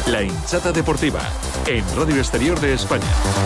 La hinchada deportiva, en Radio Exterior de España.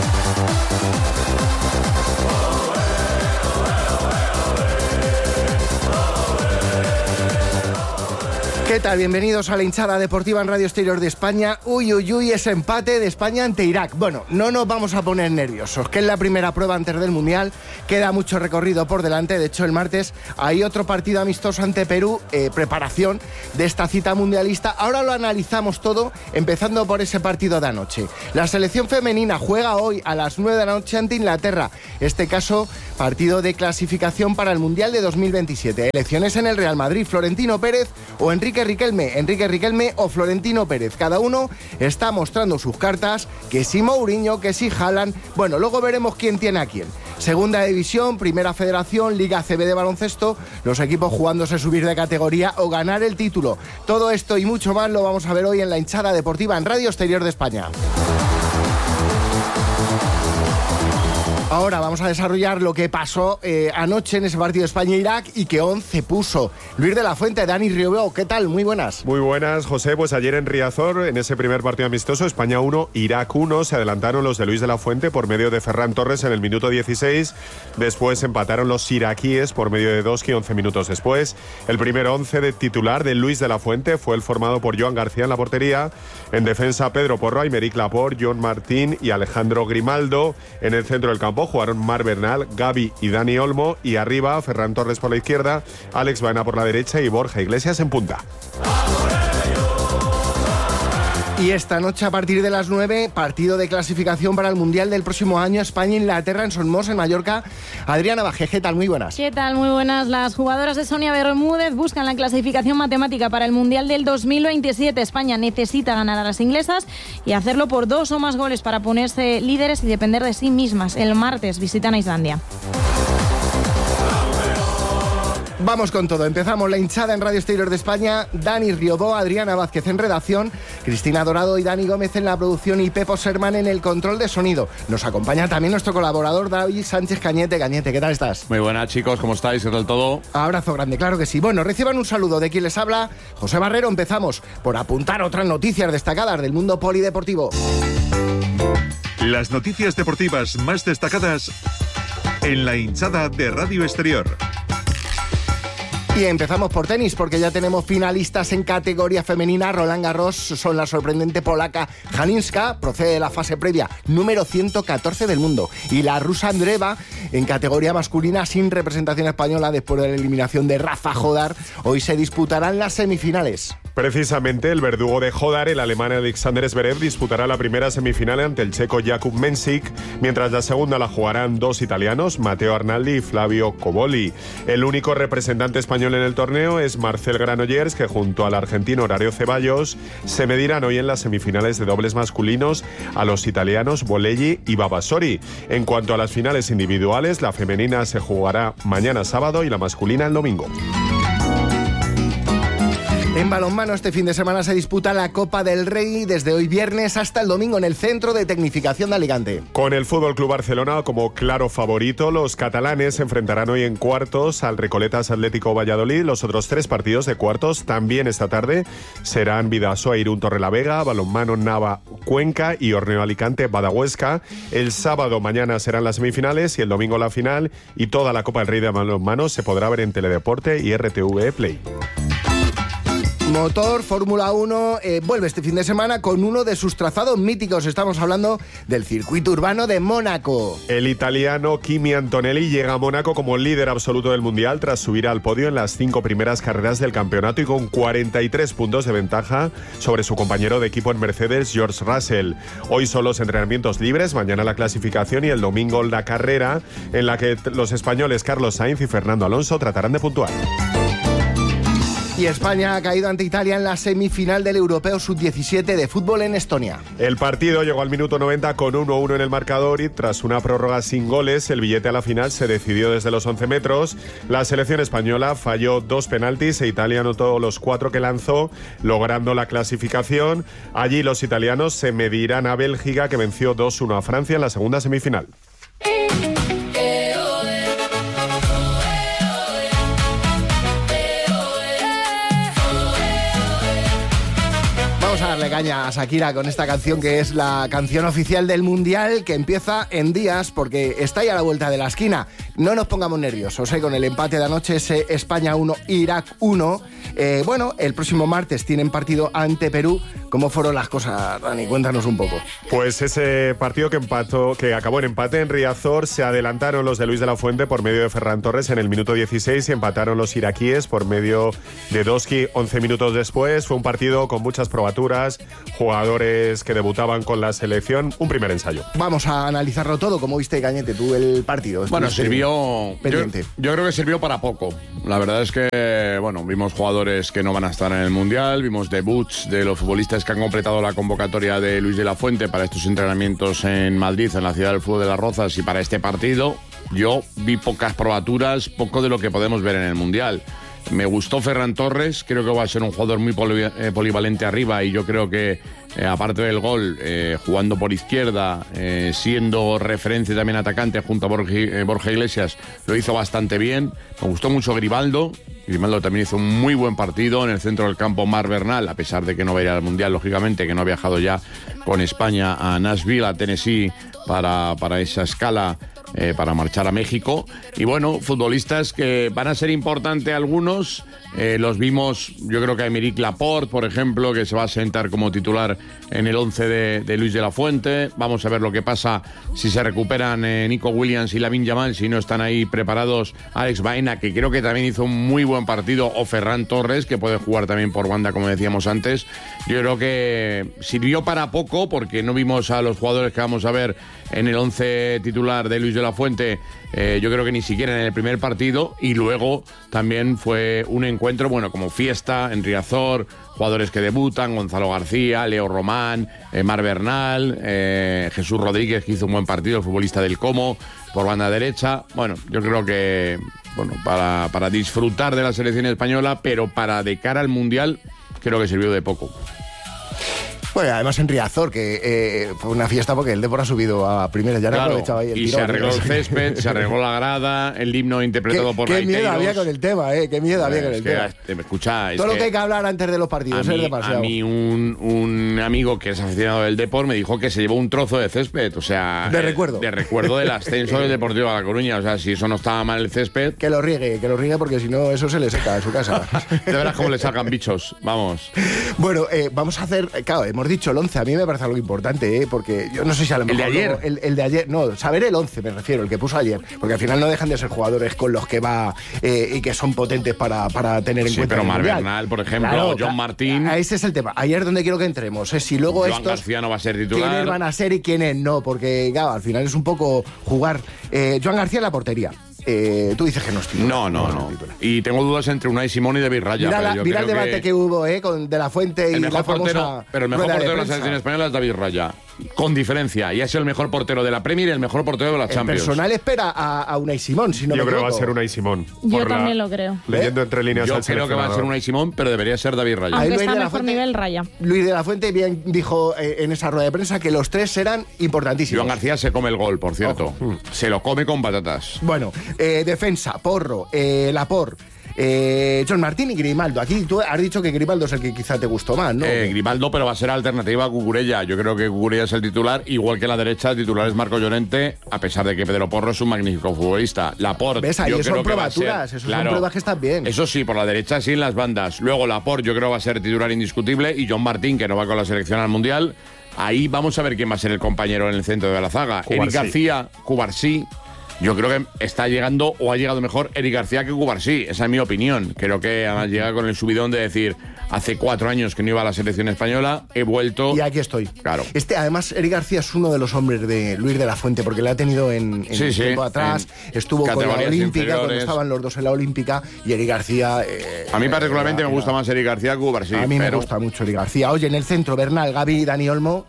¿Qué tal? Bienvenidos a la hinchada deportiva en Radio Exterior de España. Uy, ese empate de España ante Irak. Bueno, no nos vamos a poner nerviosos, que es la primera prueba antes del Mundial. Queda mucho recorrido por delante. De hecho, el martes hay otro partido amistoso ante Perú, preparación de esta cita mundialista. Ahora lo analizamos todo, empezando por ese partido de anoche. La selección femenina juega hoy a las 9 de la noche ante Inglaterra. Este caso, partido de clasificación para el Mundial de 2027. Elecciones en el Real Madrid, Florentino Pérez o Enrique Riquelme o Florentino Pérez. Cada uno está mostrando sus cartas, que si Mourinho, que si Haaland. Bueno, luego veremos quién tiene a quién. Segunda división, Primera Federación, Liga CB de baloncesto, los equipos jugándose subir de categoría o ganar el título. Todo esto y mucho más lo vamos a ver hoy en la hinchada deportiva en Radio Exterior de España. Ahora vamos a desarrollar lo que pasó anoche en ese partido España-Irak y que 11 puso Luis de la Fuente. Dani Riobó, ¿qué tal? Muy buenas. Muy buenas, José. Pues ayer en Riazor, en ese primer partido amistoso, España 1, Irak 1, se adelantaron los de Luis de la Fuente por medio de Ferran Torres en el minuto 16. Después empataron los iraquíes por medio de Doski 11 minutos después. El primer 11 de titular de Luis de la Fuente fue el formado por Joan García en la portería. En defensa, Pedro Porro, Aymeric Laporte, John Martín y Alejandro Grimaldo. En el centro del campo jugaron Mar Bernal, Gavi y Dani Olmo, y arriba Ferran Torres por la izquierda, Alex Baena por la derecha y Borja Iglesias en punta. Y esta noche a partir de las 9, partido de clasificación para el Mundial del próximo año, España-Inglaterra en Son Mos, en Mallorca. Adriana Bajé, ¿qué tal? Muy buenas. ¿Qué tal? Muy buenas. Las jugadoras de Sonia Bermúdez buscan la clasificación matemática para el Mundial del 2027. España necesita ganar a las inglesas y hacerlo por 2 o más goles para ponerse líderes y depender de sí mismas. El martes visitan a Islandia. Vamos con todo. Empezamos la hinchada en Radio Exterior de España. Dani Riobó, Adriana Vázquez en redacción, Cristina Dorado y Dani Gómez en la producción y Pepo Sermán en el control de sonido. Nos acompaña también nuestro colaborador David Sánchez Cañete. Cañete, ¿qué tal estás? Muy buenas, chicos, ¿cómo estáis? ¿Qué tal todo? Abrazo grande, claro que sí. Bueno, reciban un saludo de quien les habla, José Barrero. Empezamos por apuntar otras noticias destacadas del mundo polideportivo. Las noticias deportivas más destacadas en la hinchada de Radio Exterior. Y empezamos por tenis, porque ya tenemos finalistas en categoría femenina. Roland Garros son la sorprendente polaca Haninska, procede de la fase previa número 114 del mundo. Y la rusa Andreeva, en categoría masculina, sin representación española después de la eliminación de Rafa Jodar. Hoy se disputarán las semifinales. Precisamente el verdugo de Jodar, el alemán Alexander Zverev, disputará la primera semifinal ante el checo Jakub Mensik, mientras la segunda la jugarán 2 italianos, Matteo Arnaldi y Flavio Cobolli. El único representante español en el torneo es Marcel Granollers, que junto al argentino Horacio Ceballos se medirán hoy en las semifinales de dobles masculinos a los italianos Bolelli y Babasori. En cuanto a las finales individuales, la femenina se jugará mañana sábado y la masculina el domingo. En balonmano este fin de semana se disputa la Copa del Rey desde hoy viernes hasta el domingo en el Centro de Tecnificación de Alicante. Con el FC Barcelona como claro favorito, los catalanes se enfrentarán hoy en cuartos al Recoletas Atlético Valladolid. Los otros 3 partidos de cuartos también esta tarde serán Bidasoa Irún Torrelavega, Balonmano Nava Cuenca y Horneo Alicante Badahuesca. El sábado mañana serán las semifinales y el domingo la final, y toda la Copa del Rey de balonmano se podrá ver en Teledeporte y RTV Play. Motor Fórmula 1 vuelve este fin de semana con uno de sus trazados míticos. Estamos hablando del circuito urbano de Mónaco. El italiano Kimi Antonelli llega a Mónaco como líder absoluto del Mundial tras subir al podio en las 5 primeras carreras del campeonato y con 43 puntos de ventaja sobre su compañero de equipo en Mercedes, George Russell. Hoy son los entrenamientos libres, mañana la clasificación y el domingo la carrera, en la que los españoles Carlos Sainz y Fernando Alonso tratarán de puntuar. Y España ha caído ante Italia en la semifinal del Europeo Sub-17 de fútbol en Estonia. El partido llegó al minuto 90 con 1-1 en el marcador y tras una prórroga sin goles, el billete a la final se decidió desde los 11 metros. La selección española falló 2 penaltis e Italia anotó los 4 que lanzó, logrando la clasificación. Allí los italianos se medirán a Bélgica, que venció 2-1 a Francia en la segunda semifinal. Vamos a darle caña a Shakira con esta canción que es la canción oficial del Mundial, que empieza en días porque está ya a la vuelta de la esquina. No nos pongamos nerviosos, con el empate de anoche, ese España 1, Irak 1. Bueno, el próximo martes tienen partido ante Perú. ¿Cómo fueron las cosas, Dani? Cuéntanos un poco. Pues ese partido que acabó en empate en Riazor, se adelantaron los de Luis de la Fuente por medio de Ferran Torres en el minuto 16 y empataron los iraquíes por medio de Doski 11 minutos después. Fue un partido con muchas probaturas, jugadores que debutaban con la selección, un primer ensayo. Vamos a analizarlo todo. ¿Cómo viste, Cañete, tú el partido? Bueno, sirvió... Yo creo que sirvió para poco. La verdad es que, bueno, vimos jugadores que no van a estar en el Mundial, vimos debuts de los futbolistas que han completado la convocatoria de Luis de la Fuente para estos entrenamientos en Madrid, en la ciudad del fútbol de Las Rozas, y para este partido yo vi pocas probaturas, poco de lo que podemos ver en el Mundial. Me gustó Ferran Torres, creo que va a ser un jugador muy polivalente arriba, y yo creo que aparte del gol, jugando por izquierda, siendo referencia también atacante junto a Borja Iglesias, lo hizo bastante bien. Me gustó mucho Grimaldo también hizo un muy buen partido. En el centro del campo, Marc Bernal, a pesar de que no va a ir al Mundial, lógicamente, que no ha viajado ya con España a Nashville, a Tennessee, para esa escala, para marchar a México. Y bueno, futbolistas que van a ser importantes algunos. Los vimos, yo creo que a Aymeric Laporte, por ejemplo, que se va a sentar como titular en el 11 de Luis de la Fuente. Vamos a ver lo que pasa si se recuperan Nico Williams y Lamine Yamal, si no están ahí preparados Alex Baena, que creo que también hizo un muy buen partido, o Ferran Torres, que puede jugar también por banda, como decíamos antes. Yo creo que sirvió para poco, porque no vimos a los jugadores que vamos a ver en el 11 titular de Luis de la Fuente, yo creo que ni siquiera en el primer partido. Y luego también fue un encuentro, bueno, como fiesta en Riazor, jugadores que debutan, Gonzalo García, Leo Román, Marc Bernal, Jesús Rodríguez, que hizo un buen partido, el futbolista del Como, por banda derecha. Bueno, yo creo que, bueno, para disfrutar de la selección española, pero para de cara al Mundial, creo que sirvió de poco. Bueno, además en Riazor, que fue una fiesta porque el Depor ha subido a primera, ya no aprovechaba ahí el y tirón. Se arregló el césped, se arregló la grada, el himno interpretado por Qué miedo gaiteros. había con el tema, qué miedo había con el tema. Escucha, todo lo que hay que hablar antes de los partidos es demasiado. A mí un amigo que es aficionado del Depor me dijo que se llevó un trozo de césped, o sea... De recuerdo. De recuerdo del ascenso del Deportivo de La Coruña, o sea, si eso no estaba mal el césped... Que lo riegue porque si no eso se le seca en su casa. De verás cómo le sacan bichos, vamos. Bueno, vamos a hacer... Claro, hemos dicho el 11, a mí me parece algo importante, porque yo no sé si a lo mejor... ¿El de ayer? El de ayer, no, saber el 11 me refiero, el que puso ayer, porque al final no dejan de ser jugadores con los que va y que son potentes para tener en cuenta. Sí, pero Marc Bernal, por ejemplo, claro, John Martín... Ese es el tema. Ayer donde quiero que entremos, si luego Joan García no va a ser titular. ¿Quiénes van a ser y quiénes no? Porque, claro, al final es un poco jugar. Joan García en la portería. Tú dices que no es titular. No. Y tengo dudas entre Unai Simón y David Raya. Mira el debate que hubo con De la Fuente y la famosa... Pero el mejor portero de la selección española es David Raya. Con diferencia. Y ha sido el mejor portero de la Premier y el mejor portero de la Champions. El personal espera a Unai Simón, si no Yo me creo que equivoco. va a ser Unai Simón. Yo también lo creo. Leyendo entre líneas Yo al creo que va a ser Unai Simón, pero debería ser David Raya. Aunque Luis está de a la mejor Fuente- nivel Raya. Luis de la Fuente bien dijo en esa rueda de prensa que los tres serán importantísimos. Joan García se come el gol, por cierto. Se lo come con patatas. Bueno, defensa, Porro, Laporte, John Martín y Grimaldo. Aquí tú has dicho que Grimaldo es el que quizá te gustó más, ¿no? Grimaldo, pero va a ser alternativa a Cucurella. Yo creo que Cucurella es el titular, igual que en la derecha, el titular es Marco Llorente, a pesar de que Pedro Porro es un magnífico futbolista. Laporte, ¿Ves? Ahí yo son creo que va a ser- probaturas, esos claro, son pruebas que están bien. Eso sí, por la derecha sí en las bandas. Luego Laporte yo creo que va a ser titular indiscutible, y John Martín, que no va con la selección al Mundial. Ahí vamos a ver quién va a ser el compañero en el centro de la zaga. Cubarsí. Eric García, Cubarsí. Yo creo que está llegando, o ha llegado mejor, Eric García que Cubarsí. Esa es mi opinión. Creo que además llega con el subidón de decir, hace 4 años que no iba a la selección española, he vuelto... Y aquí estoy. Claro. Además, Eric García es uno de los hombres de Luis de la Fuente, porque le ha tenido en Sí, sí, tiempo atrás, en estuvo con la categorías Olímpica, cuando inferiores. estaban los dos en la Olímpica, y Eric García... A mí particularmente me gusta más Eric García que Cubarsí. a mí me pero gusta mucho Eric García. Oye, en el centro, Bernal, Gavi, Dani Olmo...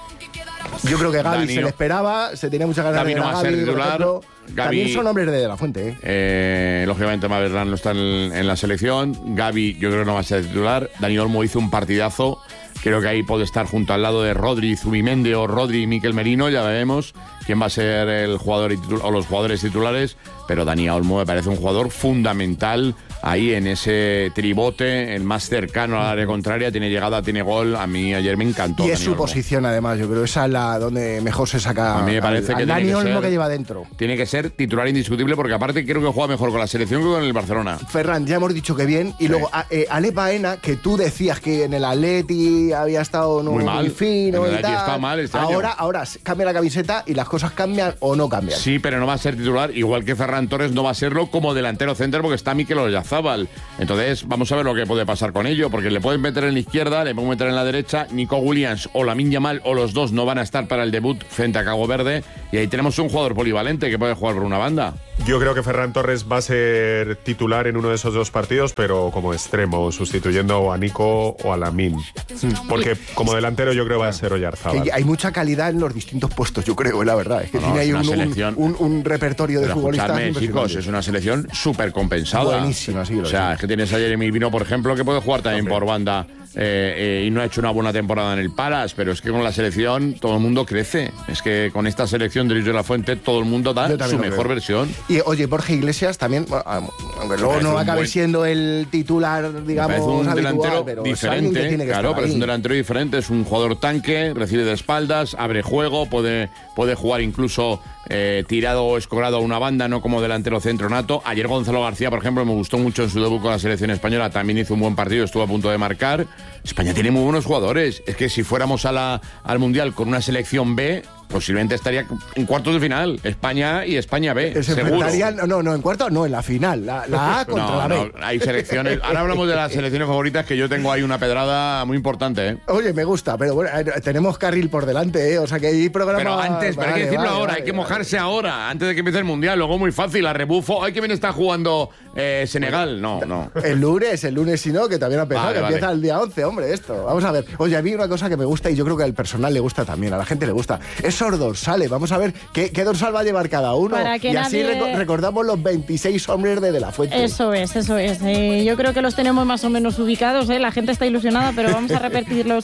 Yo creo que Gavi Dani se le esperaba, se tenía muchas ganas Gavi de no ver a va a ser Gavi, por titular. ejemplo. Gavi- También son hombres de la Fuente, Lógicamente Marc Bernal no está en la selección. Gavi yo creo que no va a ser titular. Dani Olmo hizo un partidazo. Creo que ahí puede estar junto al lado de Rodri Zubimendi o Rodri y Mikel Merino. Ya veremos quién va a ser el jugador o los jugadores titulares. Pero Dani Olmo me parece un jugador fundamental ahí en ese tribote, el más cercano al área contraria, tiene llegada, tiene gol. A mí ayer me encantó. Y es su posición, además, yo creo, esa es la donde mejor se saca. A mí me parece que Dani Olmo que lleva dentro. Tiene que ser titular indiscutible, porque aparte creo que juega mejor con la selección que con el Barcelona. Ferran, ya hemos dicho que bien. Y luego Ale Baena, que tú decías que en el Atleti había estado muy mal, muy fino en el y tal. está mal este ahora año. Cambia la camiseta y las cosas cambian o no cambian. Sí, pero no va a ser titular, igual que Ferran Torres no va a serlo como delantero centro, porque está Mikel Oyarzabal. Entonces, vamos a ver lo que puede pasar con ello, porque le pueden meter en la izquierda, le pueden meter en la derecha. Nico Williams o Lamine Yamal, o los dos, no van a estar para el debut frente a Cabo Verde. Y ahí tenemos un jugador polivalente que puede jugar por una banda. Yo creo que Ferran Torres va a ser titular en uno de esos dos partidos, pero como extremo, sustituyendo a Nico o a Lamine. Porque como delantero yo creo que va a ser Oyarzabal. Que hay mucha calidad en los distintos puestos, yo creo, la verdad. Es que tiene ahí un repertorio de futbolistas. Chicos, es una selección súper compensada. Buenísima, sí. O sea, es que tienes a Jeremy Pino, por ejemplo, que puede jugar también por banda. Y no ha hecho una buena temporada en el Palace, pero es que con la selección todo el mundo crece. Es que con esta selección de Luis de la Fuente todo el mundo da su mejor versión. Y oye, Borja Iglesias también, aunque luego no acabe siendo el titular, digamos, un habitual, delantero pero diferente, es claro, pero es un delantero diferente, es un jugador tanque, recibe de espaldas, abre juego, puede jugar incluso tirado o escorado a una banda, no como delantero centro nato. Ayer Gonzalo García, por ejemplo, me gustó mucho en su debut con la selección española, también hizo un buen partido, estuvo a punto de marcar. España tiene muy buenos jugadores. Es que si fuéramos al Mundial con una selección B, posiblemente estaría en cuartos de final. España y España B. Se enfrentarían, no, en cuartos, no, en la final. La A contra la B. No, hay selecciones. Ahora hablamos de las selecciones favoritas, que yo tengo ahí una pedrada muy importante, ¿eh? Oye, me gusta, pero bueno, tenemos carril por delante, ¿eh? O sea que hay programa. Pero antes, hay que decirlo ahora, hay que mojarse ahora, antes de que empiece el Mundial. Luego muy fácil, a rebufo. Ay, que bien está jugando Senegal. No. El lunes, si no, que también ha empezado, que empieza el día 11, hombre, esto. Vamos a ver. Oye, a mí una cosa que me gusta, y yo creo que al personal le gusta también, a la gente le gusta, esos dorsales. Vamos a ver qué dorsal va a llevar cada uno. Para que así recordamos los 26 hombres de la Fuente. Eso es. Yo creo que los tenemos más o menos ubicados, ¿eh? La gente está ilusionada, pero vamos a repetirlos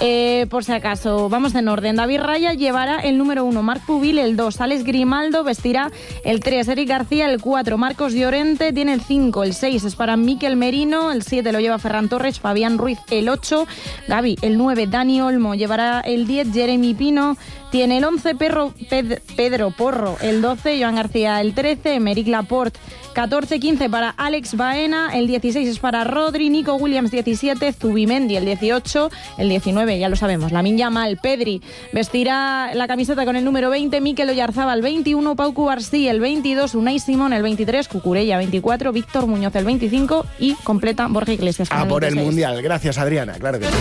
por si acaso. Vamos en orden. David Raya llevará el número 1, Marc Pubil el 2, Alex Grimaldo vestirá el 3, Eric García el 4, Marcos Llorente tiene el 5, el 6 es para Mikel Merino, el 7 lo lleva Ferran Torres, Fabián Ruiz el 8, Gavi el 9, Dani Olmo llevará el 10, Jeremy Pino tiene el 11, Pedro Porro el 12, Joan García el 13, Emeric Laporte 14-15 para Alex Baena, el 16 es para Rodri, Nico Williams 17, Zubimendi el 18, el 19 ya lo sabemos, Lamine Yamal, Pedri vestirá la camiseta con el número 20, Mikel Oyarzabal 21, Pau Cubarsí el 22, Unai Simón el 23, Cucurella 24, Víctor Muñoz el 25 y completa Borja Iglesias. A por el Mundial, gracias Adriana, claro que sí.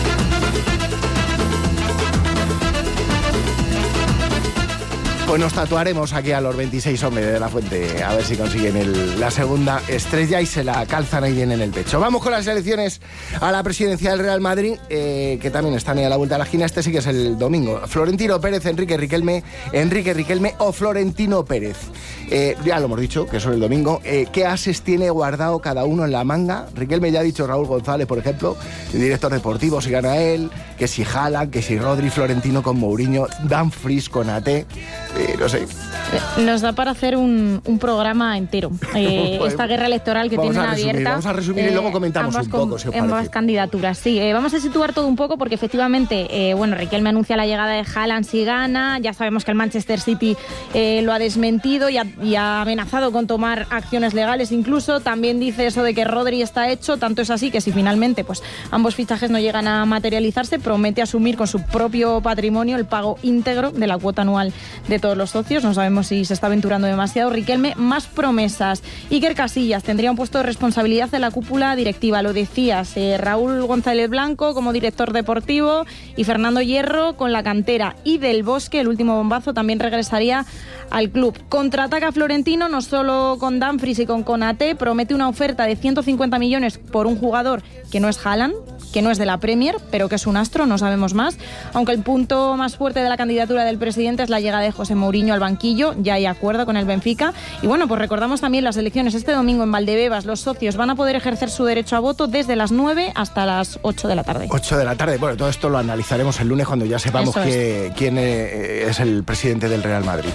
Pues nos tatuaremos aquí a los 26 hombres de la Fuente, a ver si consiguen la segunda estrella y se la calzan ahí bien en el pecho. Vamos con las elecciones a la presidencia del Real Madrid, que también están ahí a la vuelta de la esquina. Este sí que es el domingo. Florentino Pérez, Enrique Riquelme o Florentino Pérez. Ya lo hemos dicho, que son el domingo. ¿Qué ases tiene guardado cada uno en la manga? Riquelme ya ha dicho, Raúl González, por ejemplo, el director deportivo, si gana él, que si Haaland, que si Rodri, Florentino con Mourinho, Dumfries con AT. No sé. Nos da para hacer un programa entero. Esta guerra electoral que tienen abierta. Vamos a resumir y luego comentamos un poco, si os parece. Ambas candidaturas, sí. Vamos a situar todo un poco porque efectivamente, Riquelme anuncia la llegada de Haaland si gana. Ya sabemos que el Manchester City lo ha desmentido y ha amenazado con tomar acciones legales incluso. También dice eso de que Rodri está hecho. Tanto es así que si finalmente ambos fichajes no llegan a materializarse, promete asumir con su propio patrimonio el pago íntegro de la cuota anual de todos los socios. No sabemos si se está aventurando demasiado. Riquelme, más promesas. Iker Casillas tendría un puesto de responsabilidad en la cúpula directiva, lo decías. Raúl González Blanco como director deportivo y Fernando Hierro con la cantera. Y Del Bosque, el último bombazo, también regresaría al club. Contraataca Florentino, no solo con Dumfries y con Konaté, promete una oferta de 150 millones por un jugador que no es Haaland, que no es de la Premier, pero que es un astro, no sabemos más. Aunque el punto más fuerte de la candidatura del presidente es la llegada de José Mourinho al banquillo, ya hay acuerdo con el Benfica. Y bueno, pues recordamos también las elecciones este domingo en Valdebebas. Los socios van a poder ejercer su derecho a voto desde las 9 hasta las 8 de la tarde. 8 de la tarde. Bueno, todo esto lo analizaremos el lunes cuando ya sepamos quién es el presidente del Real Madrid.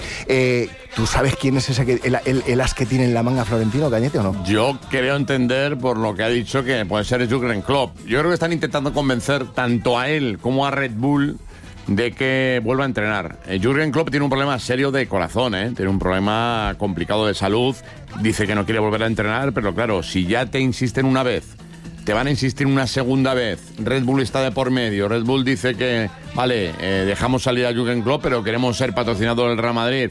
¿Tú sabes quién es ese el as que tiene en la manga Florentino, Cañete, o no? Yo creo entender, por lo que ha dicho, que puede ser Jürgen Klopp. Yo creo que están intentando convencer tanto a él como a Red Bull de que vuelva a entrenar. Jürgen Klopp tiene un problema serio de corazón, tiene un problema complicado de salud. Dice que no quiere volver a entrenar, pero claro, si ya te insisten una vez, te van a insistir una segunda vez. Red Bull está de por medio. Red Bull dice que, vale, dejamos salir a Jürgen Klopp, pero queremos ser patrocinador del Real Madrid.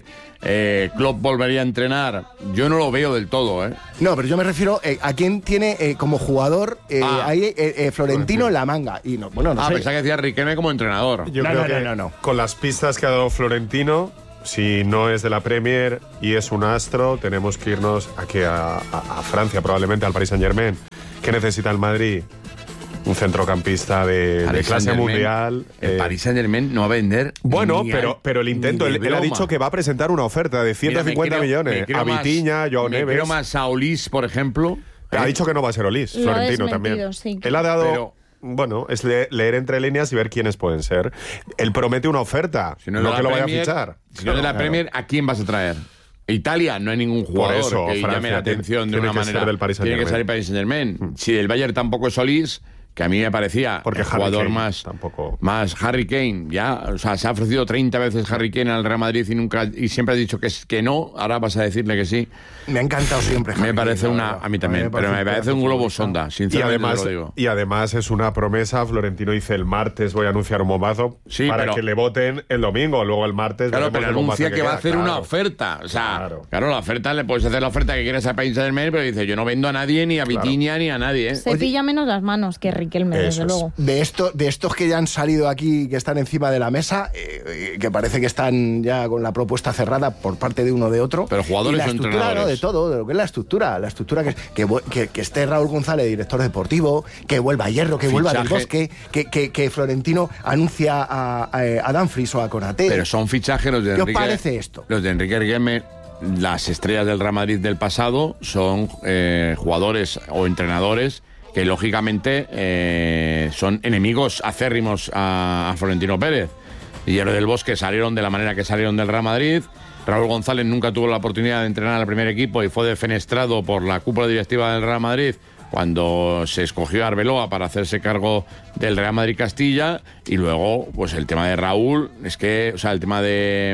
Klopp volvería a entrenar. Yo no lo veo del todo, No, pero yo me refiero a quién tiene como jugador ahí Florentino en la manga. Y no, bueno, no sé. Pensaba que decía Riquelme como entrenador. Yo creo que con las pistas que ha dado Florentino, si no es de la Premier y es un astro, tenemos que irnos aquí a Francia, probablemente al Paris Saint-Germain. ¿Qué necesita el Madrid? Un centrocampista de clase mundial. El Paris Saint-Germain no va a vender. Bueno, pero el intento, él ha dicho que va a presentar una oferta de 150 millones a Vitinha, Joao Neves. Creo más a Olís, por ejemplo. Ha dicho que no va a ser Olís, Florentino también. Sí. Él ha dado... Bueno, es leer entre líneas y ver quiénes pueden ser. Él promete una oferta, no que lo vaya a fichar. Si no es de la Premier, ¿a quién vas a traer? Italia no hay ningún jugador que llame la atención de una manera. Tiene que ser Paris Saint-Germain. Si el Bayern tampoco es Solís, que a mí me parecía porque el jugador más Harry Kane, ya, o sea, se ha ofrecido 30 veces Harry Kane al Real Madrid y siempre ha dicho que no, ahora vas a decirle que sí. Me ha encantado siempre Harry Me parece Kane, a mí también, pero me parece un globo sonda, sinceramente te lo digo. Y además es una promesa. Florentino dice el martes voy a anunciar un bombazo para que le voten el domingo, luego el martes. Claro, pero anuncia que va a hacer una oferta, o sea, claro, la oferta, le puedes hacer la oferta que quieras a Paris Saint-Germain, pero dice yo no vendo a nadie, ni a Vitinha, ni a nadie. Se pilla menos las manos que Riquelme, desde luego. De estos que ya han salido aquí, que están encima de la mesa, que parece que están ya con la propuesta cerrada por parte de uno o de otro. Pero jugadores o entrenadores. No, de todo, de lo que es la estructura que esté Raúl González, director deportivo, que vuelva Hierro, que vuelva Del Bosque, que Florentino anuncia a Dumfries o a Konaté. Pero son fichajes los de Enrique. ¿Qué os parece esto? Los de Enrique Riquelme. Las estrellas del Real Madrid del pasado son jugadores o entrenadores que lógicamente son enemigos acérrimos a Florentino Pérez. Hierro del Bosque salieron de la manera que salieron del Real Madrid. Raúl González nunca tuvo la oportunidad de entrenar al primer equipo y fue defenestrado por la cúpula directiva del Real Madrid cuando se escogió a Arbeloa para hacerse cargo del Real Madrid Castilla. Y luego, pues el tema de Raúl, es que, o sea, el tema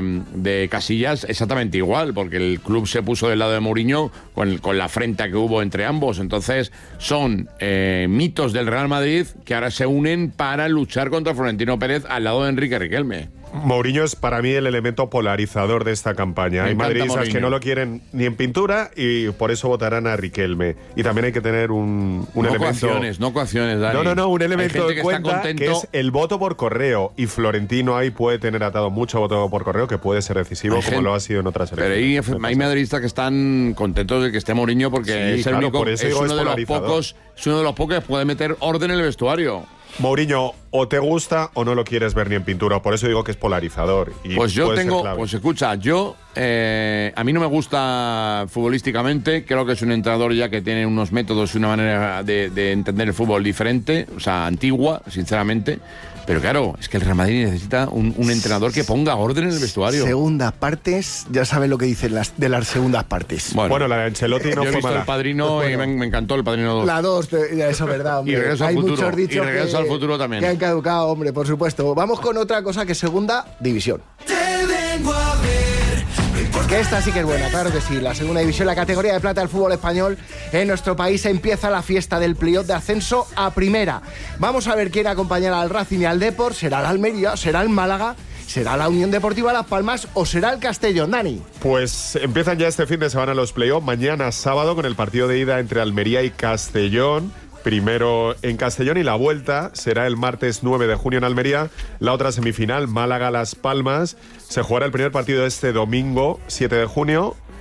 de Casillas, exactamente igual, porque el club se puso del lado de Mourinho con la afrenta que hubo entre ambos. Entonces, son mitos del Real Madrid que ahora se unen para luchar contra Florentino Pérez al lado de Enrique Riquelme. Mourinho es para mí el elemento polarizador de esta campaña. Hay madridistas que no lo quieren ni en pintura y por eso votarán a Riquelme. Y también hay que tener un elemento... No coacciones, Dani. No, un elemento de cuenta que es el voto por correo. Y Florentino ahí puede tener atado mucho voto por correo que puede ser decisivo como lo ha sido en otras elecciones. Pero hay madridistas que están contentos de que esté Mourinho porque es el único, es uno de los pocos que puede meter orden en el vestuario. Mourinho, o te gusta o no lo quieres ver ni en pintura, por eso digo que es polarizador. Y pues yo escucha, a mí no me gusta futbolísticamente, creo que es un entrenador ya que tiene unos métodos y una manera de entender el fútbol diferente, o sea, antigua, sinceramente. Pero claro, es que el Real Madrid necesita un entrenador que ponga orden en el vestuario. Segundas partes, ya sabes lo que dicen de las segundas partes. Bueno, la de Ancelotti no fue mala. Yo he visto El Padrino y me encantó El Padrino 2. La 2, eso es verdad, hombre. Y Regreso al Futuro. Muchos dichos Regreso al Futuro también. Que han caducado, hombre, por supuesto. Vamos con otra cosa que es segunda división. Que esta sí que es buena, claro que sí. La segunda división, la categoría de plata del fútbol español. En nuestro país empieza la fiesta del playoff de ascenso a primera. Vamos a ver quién acompañará al Racing y al Depor. ¿Será el Almería? ¿Será el Málaga? ¿Será la Unión Deportiva Las Palmas o será el Castellón, Dani? Pues empiezan ya este fin de semana los playoffs. Mañana sábado con el partido de ida entre Almería y Castellón. Primero en Castellón y la vuelta será el martes 9 de junio en Almería. La otra semifinal, Málaga-Las Palmas. Se jugará el primer partido este domingo, 7 de junio.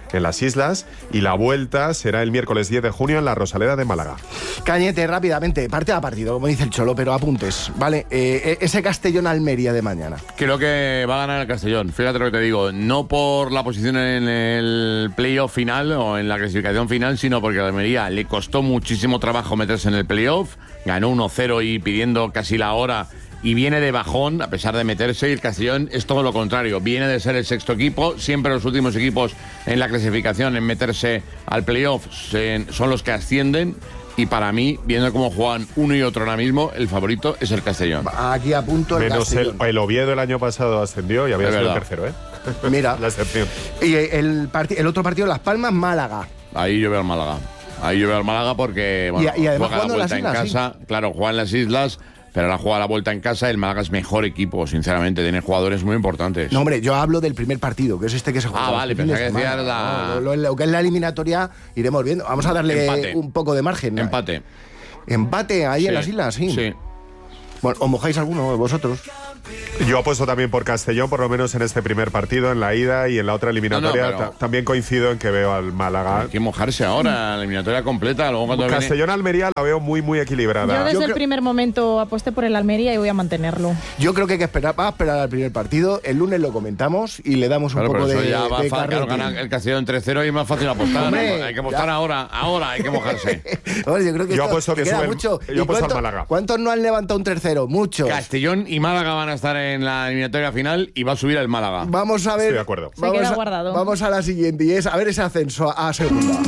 en las islas, y la vuelta será el miércoles 10 de junio en la Rosaleda de Málaga. Cañete, rápidamente, partido a partido, como dice el Cholo, pero apuntes, ¿vale? Ese Castellón-Almería de mañana. Creo que va a ganar el Castellón, fíjate lo que te digo, no por la posición en el playoff final o en la clasificación final, sino porque a Almería le costó muchísimo trabajo meterse en el playoff, ganó 1-0 y pidiendo casi la hora, y viene de bajón a pesar de meterse, y el Castellón es todo lo contrario, viene de ser el sexto equipo, siempre los últimos equipos en la clasificación en meterse al playoff son los que ascienden. Y para mí, viendo cómo juegan uno y otro ahora mismo, el favorito es el Castellón. Aquí apunto el Menos Castellón. el Oviedo el año pasado ascendió y había sido el tercero, ¿eh? Mira. La excepción. Y el otro partido, Las Palmas, Málaga. Ahí yo veo al Málaga. Porque bueno, y además juega la vuelta en las islas, en casa. Sí. Claro, juega en las islas, pero ahora juega la vuelta en casa. El Málaga es mejor equipo, sinceramente. Tiene jugadores muy importantes. No, hombre, yo hablo del primer partido, que es este que se juega. Ah, vale, pensaba que decías lo que es la eliminatoria, iremos viendo. Vamos a darle un poco de margen. Empate ahí en las islas, sí. Bueno, ¿os mojáis alguno vosotros? Yo apuesto también por Castellón, por lo menos en este primer partido, en la ida, y en la otra eliminatoria también coincido en que veo al Málaga. Hay que mojarse ahora, la eliminatoria completa. Luego cuando Castellón-Almería la veo muy, muy equilibrada. Yo desde el primer momento aposté por el Almería y voy a mantenerlo. Yo creo que hay que esperar al primer partido. El lunes lo comentamos y le damos un poco de claro, gana el Castellón 3-0 y es más fácil apostar. Hombre, hay que apostar ahora hay que mojarse. Bueno, yo creo que apuesto que queda suben, mucho. yo apuesto al Málaga. ¿Cuántos no han levantado un 3-0? Muchos. Castellón y Málaga van a estar en la eliminatoria final y va a subir el Málaga. Vamos a ver. Estoy de acuerdo. Se queda guardado. Vamos a la siguiente, y es a ver ese ascenso a segunda.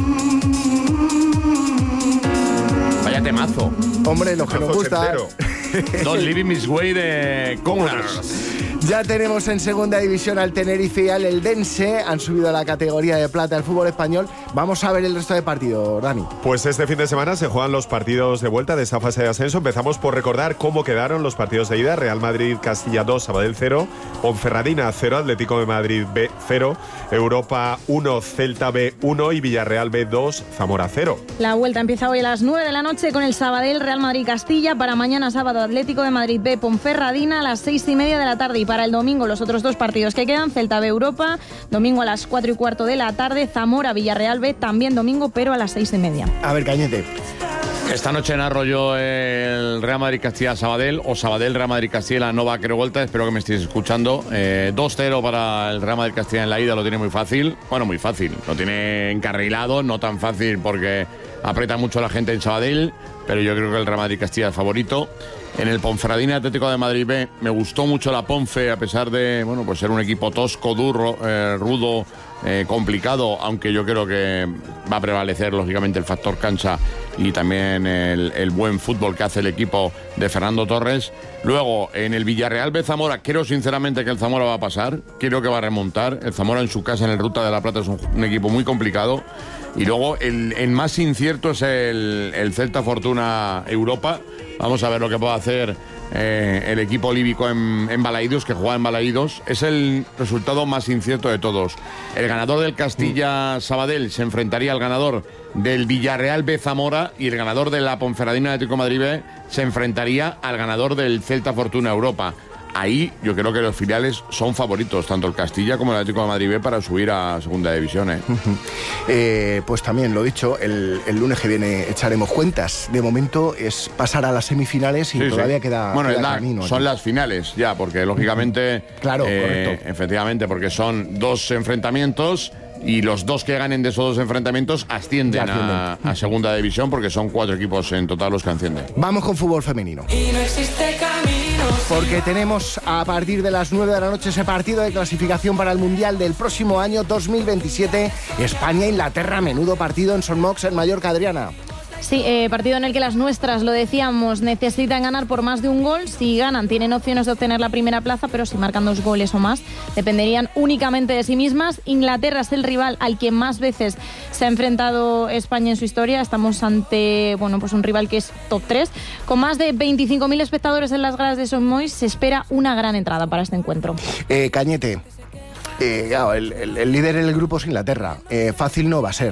Vaya temazo. Hombre, lo que nos gusta. Don't Living This Way de Comunars. Ya tenemos en segunda división al Tenerife y al Eldense. Han subido a la categoría de plata del fútbol español. Vamos a ver el resto de partidos, Dani. Pues este fin de semana se juegan los partidos de vuelta de esta fase de ascenso. Empezamos por recordar cómo quedaron los partidos de ida. Real Madrid, Castilla 2, Sabadell 0, Ponferradina 0, Atlético de Madrid B 0, Europa 1, Celta B 1 y Villarreal B 2, Zamora 0. La vuelta empieza hoy a las 9 de la noche con el Sabadell, Real Madrid, Castilla. Para mañana sábado, Atlético de Madrid B, Ponferradina a las 6:30 de la tarde. Y para el domingo los otros dos partidos que quedan, Celta B, Europa, domingo a las 4:15 de la tarde, Zamora, Villarreal B, también domingo, pero a las 6:30. A ver, Cañete. Esta noche narro yo el Real Madrid Castilla Sabadell, o Sabadell Real Madrid Castilla, no va creo vuelta, espero que me estéis escuchando. 2-0 para el Real Madrid Castilla en la ida, lo tiene muy fácil. Bueno, muy fácil, lo tiene encarrilado, no tan fácil porque aprieta mucho la gente en Sabadell, pero yo creo que el Real Madrid Castilla es favorito. En el Ponferradina Atlético de Madrid B me gustó mucho la Ponfe, a pesar de pues ser un equipo tosco, duro, rudo, complicado, aunque yo creo que va a prevalecer lógicamente el factor cancha y también el buen fútbol que hace el equipo de Fernando Torres. Luego, en el Villarreal B Zamora, creo sinceramente que el Zamora va a pasar, creo que va a remontar. El Zamora en su casa, en el Ruta de la Plata, es un equipo muy complicado. Y luego, el más incierto es el Celta Fortuna Europa. Vamos a ver lo que puede hacer el equipo líbico en Balaídos, que juega en Balaídos. Es el resultado más incierto de todos. El ganador del Castilla-Sabadell se enfrentaría al ganador del Villarreal B Zamora, y el ganador de la Ponferradina Atlético de Madrid B se enfrentaría al ganador del Celta Fortuna Europa. Ahí yo creo que los filiales son favoritos, tanto el Castilla como el Atlético de Madrid B, para subir a segunda división. Pues también lo dicho, el lunes que viene echaremos cuentas. De momento es pasar a las semifinales y todavía queda camino. Son las finales ya, porque lógicamente claro, correcto. Efectivamente, porque son dos enfrentamientos y los dos que ganen de esos dos enfrentamientos ascienden a segunda división, porque son 4 equipos en total los que ascienden. Vamos con fútbol femenino. Y no existe camino. Porque tenemos a partir de las 9 de la noche ese partido de clasificación para el Mundial del próximo año 2027. España-Inglaterra, menudo partido en Son Mox, en Mallorca, Adriana. Sí, partido en el que las nuestras, lo decíamos, necesitan ganar por más de un gol. Si ganan, tienen opciones de obtener la primera plaza, pero si marcan 2 goles o más, dependerían únicamente de sí mismas. Inglaterra es el rival al que más veces se ha enfrentado España en su historia. Estamos ante un rival que es top 3. Con más de 25.000 espectadores en las gradas de Son Moix, se espera una gran entrada para este encuentro. Cañete, claro, el líder del grupo es Inglaterra. Fácil no va a ser.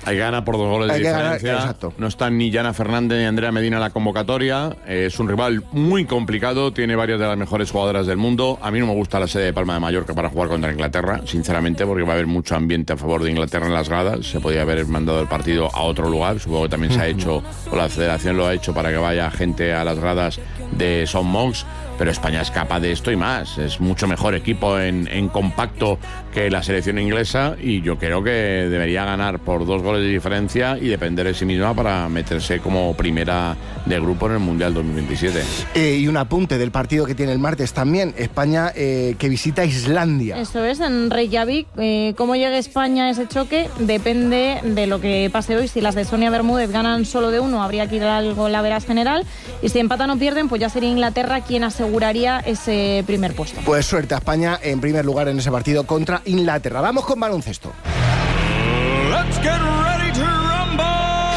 Hay que ganar por 2 goles de diferencia. Exacto. No están ni Yana Fernández ni Andrea Medina en la convocatoria. Es un rival muy complicado. Tiene varias de las mejores jugadoras del mundo. A mí no me gusta la sede de Palma de Mallorca para jugar contra Inglaterra, sinceramente, porque va a haber mucho ambiente a favor de Inglaterra en las gradas. Se podría haber mandado el partido a otro lugar. Supongo que también se ha hecho, o la federación lo ha hecho, para que vaya gente a las gradas de St. Mox. Pero España es capaz de esto y más. Es mucho mejor equipo en compacto que la selección inglesa, y yo creo que debería ganar por 2 goles de diferencia y depender de sí misma para meterse como primera de grupo en el Mundial 2027. Y un apunte del partido que tiene el martes también. España que visita Islandia. Eso es, en Reykjavik. Cómo llegue España a ese choque depende de lo que pase hoy. Si las de Sonia Bermúdez ganan solo de 1, habría que ir al golaveras general. Y si empatan o pierden, pues ya sería Inglaterra quien aseguraría ese primer puesto. Pues suerte a España en primer lugar en ese partido contra Inglaterra. Vamos con baloncesto. Let's get ready to rumble.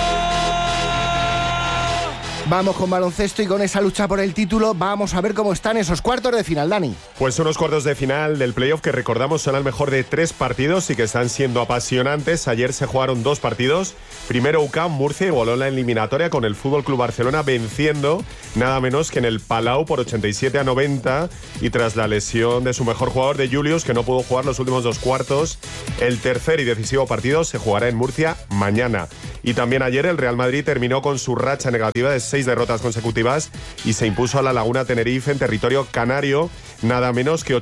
Vamos con baloncesto y con esa lucha por el título vamos a ver cómo están esos cuartos de final, Dani. Pues unos cuartos de final del playoff que recordamos son al mejor de 3 partidos y que están siendo apasionantes. Ayer se jugaron 2 partidos. Primero UCAM Murcia igualó la eliminatoria con el FC Barcelona venciendo nada menos que en el Palau por 87-90, y tras la lesión de su mejor jugador, de Julius, que no pudo jugar los últimos 2 cuartos. El tercer y decisivo partido se jugará en Murcia mañana. Y también ayer el Real Madrid terminó con su racha negativa de 6 derrotas consecutivas y se impuso a la Laguna Tenerife en territorio canario, nada menos que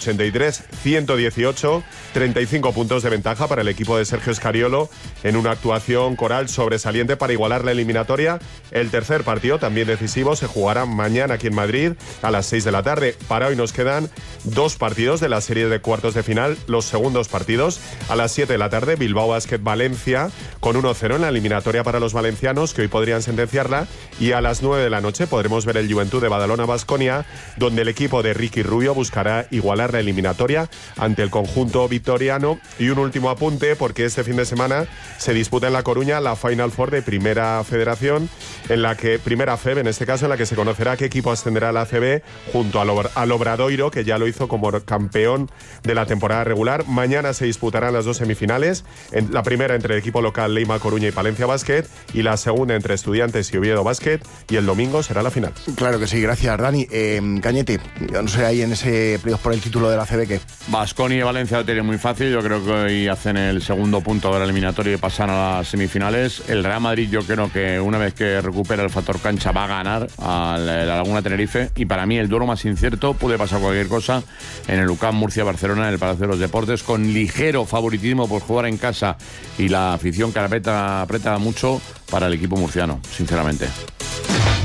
83-118, 35 puntos de ventaja para el equipo de Sergio Scariolo en una actuación coral sobresaliente para igualar la eliminatoria. El tercer partido, también decisivo, se jugará mañana aquí en Madrid a las 6 de la tarde. Para hoy nos quedan 2 partidos de la serie de cuartos de final. Los segundos partidos a las 7 de la tarde, Bilbao Basket Valencia con 1-0 en la eliminatoria para los valencianos, que hoy podrían sentenciarla, y a las 9 de la noche podremos ver el Juventud de Badalona-Baskonia, donde el equipo de Ricky Rubio buscará igualar la eliminatoria ante el conjunto vitoriano. Y un último apunte, porque este fin de semana se disputa en La Coruña la Final Four de Primera Federación, en la que Primera FEB, en este caso, en la que se conocerá qué equipo ascenderá a la ACB junto al Obradoiro, que ya lo hizo como campeón de la temporada regular. Mañana se disputarán las 2 semifinales, la primera entre el equipo local Leima Coruña y Palencia Basket, y la segunda entre Estudiantes y Oviedo Basket, y el domingo será la final. Claro que sí, gracias, Dani. Cañete, yo no sé, ahí en ese playoff por el título de la ACB, ¿qué? Baskonia y Valencia lo tienen muy fácil. Yo creo que hoy hacen el segundo punto de la eliminatoria y pasan a las semifinales. El Real Madrid, yo creo que una vez que recupera el factor cancha va a ganar a la Laguna Tenerife, y para mí el duelo más incierto, puede pasar cualquier cosa en el UCAM Murcia-Barcelona, en el Palacio de los Deportes, con ligero favoritismo por jugar en casa y la afición que aprieta mucho para el equipo murciano, sinceramente.